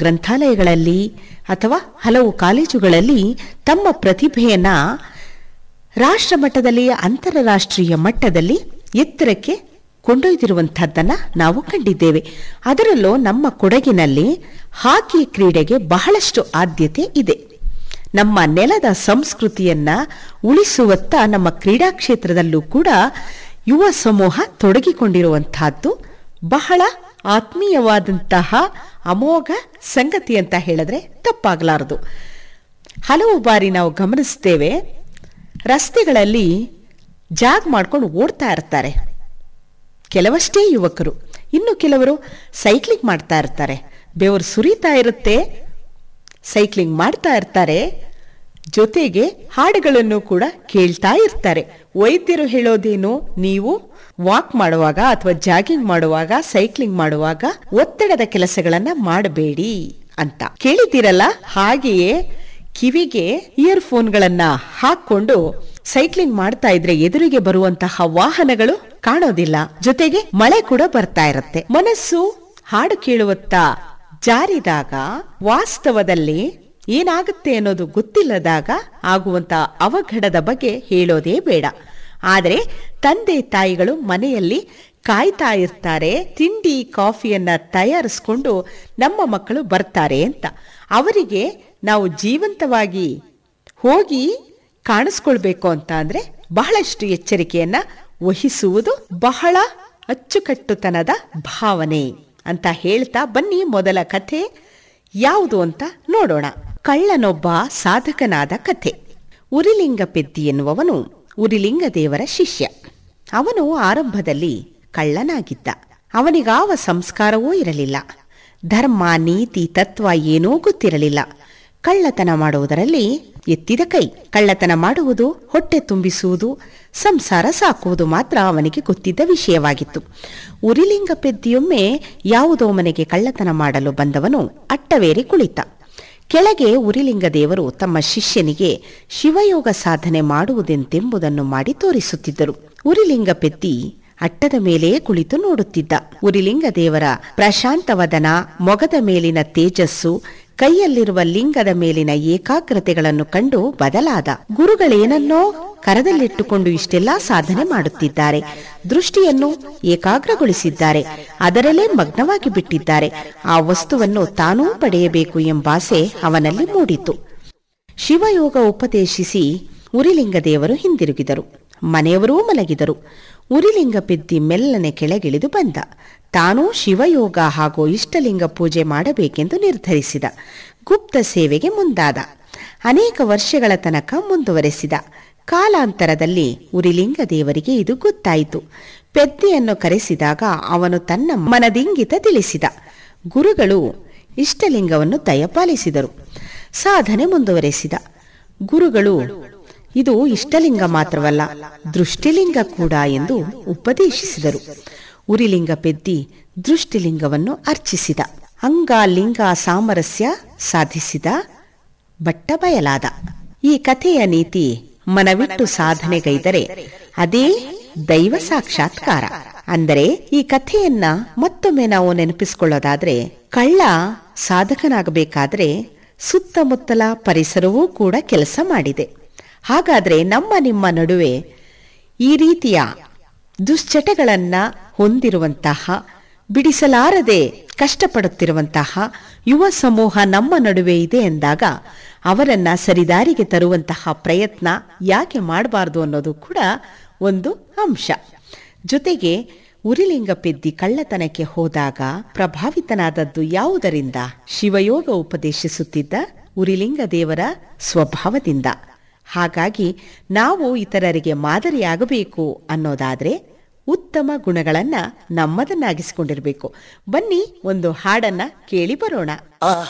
ಗ್ರಂಥಾಲಯಗಳಲ್ಲಿ ಅಥವಾ ಹಲವು ಕಾಲೇಜುಗಳಲ್ಲಿ ತಮ್ಮ ಪ್ರತಿಭೆಯನ್ನ ರಾಷ್ಟ್ರ ಮಟ್ಟದಲ್ಲಿ, ಅಂತಾರಾಷ್ಟ್ರೀಯ ಮಟ್ಟದಲ್ಲಿ ಎತ್ತರಕ್ಕೆ ಕೊಂಡೊಯ್ದಿರುವಂತಹದ್ದನ್ನು ನಾವು ಕಂಡಿದ್ದೇವೆ. ಅದರಲ್ಲೂ ನಮ್ಮ ಕೊಡಗಿನಲ್ಲಿ ಹಾಕಿ ಕ್ರೀಡೆಗೆ ಬಹಳಷ್ಟು ಆದ್ಯತೆ ಇದೆ. ನಮ್ಮ ನೆಲದ ಸಂಸ್ಕೃತಿಯನ್ನ ಉಳಿಸುವತ್ತ ನಮ್ಮ ಕ್ರೀಡಾ ಕ್ಷೇತ್ರದಲ್ಲೂ ಕೂಡ ಯುವ ಸಮೂಹ ತೊಡಗಿಕೊಂಡಿರುವಂತಹದ್ದು ಬಹಳ ಆತ್ಮೀಯವಾದಂತಹ ಅಮೋಘ ಸಂಗತಿ ಅಂತ ಹೇಳಿದ್ರೆ ತಪ್ಪಾಗಲಾರದು. ಹಲವು ಬಾರಿ ನಾವು ಗಮನಿಸ್ತೇವೆ, ರಸ್ತೆಗಳಲ್ಲಿ ಜಾಗ್ ಮಾಡ್ಕೊಂಡು ಓಡ್ತಾ ಇರ್ತಾರೆ ಕೆಲವಷ್ಟೇ ಯುವಕರು, ಇನ್ನು ಕೆಲವರು ಸೈಕ್ಲಿಂಗ್ ಮಾಡ್ತಾ ಇರ್ತಾರೆ. ಬೆವರು ಸುರಿತಾ ಇರುತ್ತೆ, ಸೈಕ್ಲಿಂಗ್ ಮಾಡ್ತಾ ಇರ್ತಾರೆ, ಜೊತೆಗೆ ಹಾಡುಗಳನ್ನು ಕೂಡ ಕೇಳ್ತಾ ಇರ್ತಾರೆ. ವೈದ್ಯರು ಹೇಳೋದೇನು, ನೀವು ವಾಕ್ ಮಾಡುವಾಗ ಅಥವಾ ಜಾಗಿಂಗ್ ಮಾಡುವಾಗ, ಸೈಕ್ಲಿಂಗ್ ಮಾಡುವಾಗ ಒತ್ತಡದ ಕೆಲಸಗಳನ್ನ ಮಾಡಬೇಡಿ ಅಂತ ಕೇಳಿದ್ದೀರಲ್ಲ. ಹಾಗೆಯೇ ಕಿವಿಗೆ ಇಯರ್ಫೋನ್ಗಳನ್ನ ಹಾಕೊಂಡು ಸೈಕ್ಲಿಂಗ್ ಮಾಡ್ತಾ ಇದ್ರೆ ಎದುರಿಗೆ ಬರುವಂತಹ ವಾಹನಗಳು ಕಾಣೋದಿಲ್ಲ, ಜೊತೆಗೆ ಮಳೆ ಕೂಡ ಬರ್ತಾ ಇರುತ್ತೆ. ಮನಸ್ಸು ಹಾಡು ಕೇಳುವತ್ತ ಜಾರಿದಾಗ ವಾಸ್ತವದಲ್ಲಿ ಏನಾಗುತ್ತೆ ಅನ್ನೋದು ಗೊತ್ತಿಲ್ಲದಾಗ ಆಗುವಂತ ಅವಘಡದ ಬಗ್ಗೆ ಹೇಳೋದೇ ಬೇಡ. ಆದರೆ ತಂದೆ ತಾಯಿಗಳು ಮನೆಯಲ್ಲಿ ಕಾಯ್ತಾ ಇರ್ತಾರೆ, ತಿಂಡಿ ಕಾಫಿಯನ್ನ ತಯಾರಿಸ್ಕೊಂಡು ನಮ್ಮ ಮಕ್ಕಳು ಬರ್ತಾರೆ ಅಂತ. ಅವರಿಗೆ ನಾವು ಜೀವಂತವಾಗಿ ಹೋಗಿ ಕಾಣಿಸ್ಕೊಳ್ಬೇಕು ಅಂತ ಅಂದ್ರೆ ಬಹಳಷ್ಟು ಎಚ್ಚರಿಕೆಯನ್ನ ವಹಿಸುವುದು ಬಹಳ ಅಚ್ಚುಕಟ್ಟುತನದ ಭಾವನೆ ಅಂತ ಹೇಳ್ತಾ ಬನ್ನಿ ಮೊದಲ ಕಥೆ ಯಾವುದು ಅಂತ ನೋಡೋಣ. ಕಳ್ಳನೊಬ್ಬ ಸಾಧಕನಾದ ಕಥೆ. ಉರಿಲಿಂಗ ಪೆದ್ದಿ ಎನ್ನುವವನು ಉರಿಲಿಂಗ ದೇವರ ಶಿಷ್ಯ. ಅವನು ಆರಂಭದಲ್ಲಿ ಕಳ್ಳನಾಗಿದ್ದ. ಅವನಿಗಾವ ಸಂಸ್ಕಾರವೂ ಇರಲಿಲ್ಲ. ಧರ್ಮ, ನೀತಿ, ತತ್ವ ಏನೂ ಗೊತ್ತಿರಲಿಲ್ಲ. ಕಳ್ಳತನ ಮಾಡುವುದರಲ್ಲಿ ಎತ್ತಿದ ಕೈ. ಕಳ್ಳತನ ಮಾಡುವುದು, ಹೊಟ್ಟೆ ತುಂಬಿಸುವುದು, ಸಂಸಾರ ಸಾಕುವುದು ಮಾತ್ರ ಅವನಿಗೆ ಗೊತ್ತಿದ್ದ ವಿಷಯವಾಗಿತ್ತು. ಉರಿಲಿಂಗ ಪೆದ್ದಿಯೊಮ್ಮೆ ಯಾವುದೋ ಮನೆಗೆ ಕಳ್ಳತನ ಮಾಡಲು ಬಂದವನು ಅಟ್ಟವೇರಿ ಕುಳಿತ. ಕೆಳಗೆ ಉರಿಲಿಂಗ ದೇವರು ತಮ್ಮ ಶಿಷ್ಯನಿಗೆ ಶಿವಯೋಗ ಸಾಧನೆ ಮಾಡುವುದೆಂತೆಂಬುದನ್ನು ಮಾಡಿ ತೋರಿಸುತ್ತಿದ್ದರು. ಉರಿಲಿಂಗ ಪೆದ್ದಿ ಅಟ್ಟದ ಮೇಲೆಯೇ ಕುಳಿತು ನೋಡುತ್ತಿದ್ದ. ಉರಿಲಿಂಗ ದೇವರ ಪ್ರಶಾಂತವದನ, ಮೊಗದ ಮೇಲಿನ ತೇಜಸ್ಸು, ಕೈಯಲ್ಲಿರುವ ಲಿಂಗದ ಮೇಲಿನ ಏಕಾಗ್ರತೆಗಳನ್ನು ಕಂಡು ಬದಲಾದ. ಗುರುಗಳೇನನ್ನೋ ಕರದಲ್ಲಿಟ್ಟುಕೊಂಡು ಇಷ್ಟೆಲ್ಲಾ ಸಾಧನೆ ಮಾಡುತ್ತಿದ್ದಾರೆ, ದೃಷ್ಟಿಯನ್ನು ಏಕಾಗ್ರಗೊಳಿಸಿದ್ದಾರೆ, ಅದರಲ್ಲೇ ಮಗ್ನವಾಗಿ ಬಿಟ್ಟಿದ್ದಾರೆ. ಆ ವಸ್ತುವನ್ನು ತಾನೂ ಪಡೆಯಬೇಕು ಎಂಬಾಸೆ ಅವನಲ್ಲಿ ಮೂಡಿತು. ಶಿವಯೋಗ ಉಪದೇಶಿಸಿ ಉರಿಲಿಂಗ ದೇವರು ಹಿಂದಿರುಗಿದರು. ಮನೆಯವರೂ ಮಲಗಿದರು. ಉರಿಲಿಂಗ ಪೆದ್ದಿ ಮೆಲ್ಲನೆ ಕೆಳಗಿಳಿದು ಬಂದ. ತಾನೂ ಶಿವಯೋಗ ಹಾಗೂ ಇಷ್ಟಲಿಂಗ ಪೂಜೆ ಮಾಡಬೇಕೆಂದು ನಿರ್ಧರಿಸಿದ. ಗುಪ್ತ ಸೇವೆಗೆ ಮುಂದಾದ. ಅನೇಕ ವರ್ಷಗಳ ತನಕ ಮುಂದುವರೆಸಿದ. ಕಾಲಾಂತರದಲ್ಲಿ ಉರಿಲಿಂಗ ದೇವರಿಗೆ ಇದು ಗೊತ್ತಾಯಿತು. ಪೆದ್ದಿಯನ್ನು ಕರೆಸಿದಾಗ ಅವನು ತನ್ನ ಮನದಿಂಗಿತ ತಿಳಿಸಿದ. ಗುರುಗಳು ಇಷ್ಟಲಿಂಗವನ್ನು ದಯಪಾಲಿಸಿದರು. ಸಾಧನೆ ಮುಂದುವರೆಸಿದ. ಗುರುಗಳು ಇದು ಇಷ್ಟಲಿಂಗ ಮಾತ್ರವಲ್ಲ, ದೃಷ್ಟಿಲಿಂಗ ಕೂಡ ಎಂದು ಉಪದೇಶಿಸಿದರು. ಉರಿಲಿಂಗ ಪೆದ್ದಿ ದೃಷ್ಟಿಲಿಂಗವನ್ನು ಅರ್ಚಿಸಿದ. ಅಂಗ ಲಿಂಗ ಸಾಮರಸ್ಯ ಸಾಧಿಸಿದ. ಬಟ್ಟ ಬಯಲಾದ. ಈ ಕಥೆಯ ನೀತಿ, ಮನವಿಟ್ಟು ಸಾಧನೆಗೈದರೆ ಅದೇ ದೈವ ಸಾಕ್ಷಾತ್ಕಾರ. ಅಂದರೆ ಈ ಕಥೆಯನ್ನ ಮತ್ತೊಮ್ಮೆ ನಾವು ನೆನಪಿಸಿಕೊಳ್ಳೋದಾದ್ರೆ, ಕಳ್ಳ ಸಾಧಕನಾಗಬೇಕಾದ್ರೆ ಸುತ್ತಮುತ್ತಲ ಪರಿಸರವೂ ಕೂಡ ಕೆಲಸ ಮಾಡಿದೆ. ಹಾಗಾದ್ರೆ ನಮ್ಮ ನಿಮ್ಮ ನಡುವೆ ಈ ರೀತಿಯ ದುಶ್ಚಟಗಳನ್ನ ಹೊಂದಿರುವಂತಹ, ಬಿಡಿಸಲಾರದೆ ಕಷ್ಟಪಡುತ್ತಿರುವಂತಹ ಯುವ ಸಮೂಹ ನಮ್ಮ ನಡುವೆ ಇದೆ ಎಂದಾಗ ಅವರನ್ನ ಸರಿದಾರಿಗೆ ತರುವಂತಹ ಪ್ರಯತ್ನ ಯಾಕೆ ಮಾಡಬಾರದು ಅನ್ನೋದು ಕೂಡ ಒಂದು ಅಂಶ. ಜೊತೆಗೆ ಉರಿಲಿಂಗ ಪೆದ್ದಿ ಕಳ್ಳತನಕ್ಕೆ ಹೋದಾಗ ಪ್ರಭಾವಿತನಾದದ್ದು ಯಾವುದರಿಂದ? ಶಿವಯೋಗ ಉಪದೇಶಿಸುತ್ತಿದ್ದ ಉರಿಲಿಂಗ ದೇವರ ಸ್ವಭಾವದಿಂದ. ಹಾಗಾಗಿ ನಾವು ಇತರರಿಗೆ ಮಾದರಿಯಾಗಬೇಕು ಅನ್ನೋದಾದ್ರೆ ಉತ್ತಮ ಗುಣಗಳನ್ನ ನಮ್ಮದನ್ನಾಗಿಸಿಕೊಂಡಿರಬೇಕು. ಬನ್ನಿ ಒಂದು ಹಾಡನ್ನ ಕೇಳಿ ಬರೋಣ.